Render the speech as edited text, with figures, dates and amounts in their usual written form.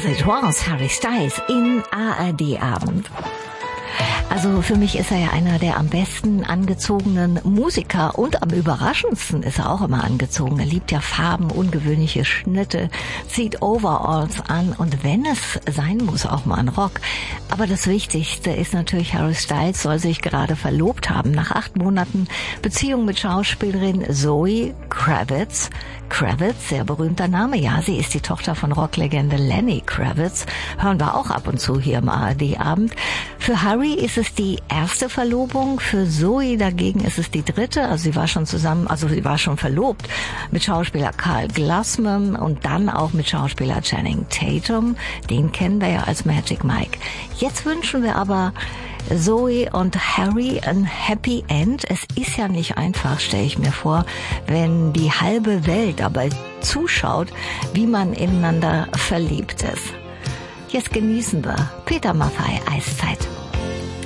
It Was, Harry Styles in ARD Abend. Also für mich ist er ja einer der am besten angezogenen Musiker und am überraschendsten ist er auch immer angezogen. Er liebt ja Farben, ungewöhnliche Schnitte, zieht Overalls an und wenn es sein muss, auch mal ein Rock. Aber das Wichtigste ist natürlich, Harry Styles soll sich gerade verlobt haben. Nach 8 Monaten Beziehung mit Schauspielerin Zoe Kravitz. Kravitz, sehr berühmter Name. Ja, sie ist die Tochter von Rocklegende Lenny Kravitz. Hören wir auch ab und zu hier im ARD-Abend. Für Harry ist es die erste Verlobung, für Zoe dagegen ist es die dritte. Also sie war schon verlobt mit Schauspieler Carl Glassman und dann auch mit Schauspieler Channing Tatum. Den kennen wir ja als Magic Mike. Jetzt wünschen wir aber Zoe und Harry ein Happy End. Es ist ja nicht einfach, stelle ich mir vor, wenn die halbe Welt dabei zuschaut, wie man ineinander verliebt ist. Jetzt genießen wir Peter Maffay, Eiszeit.